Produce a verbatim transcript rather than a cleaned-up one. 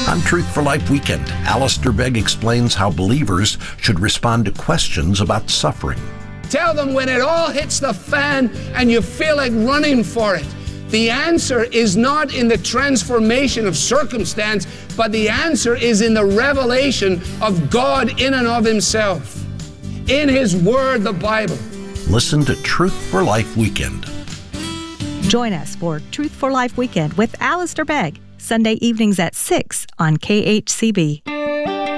On Truth for Life Weekend, Alistair Begg explains how believers should respond to questions about suffering. Tell them when it all hits the fan and you feel like running for it. The answer is not in the transformation of circumstance, but the answer is in the revelation of God in and of Himself. In His Word, the Bible. Listen to Truth for Life Weekend. Join us for Truth for Life Weekend with Alistair Begg, Sunday evenings at six on K H C B.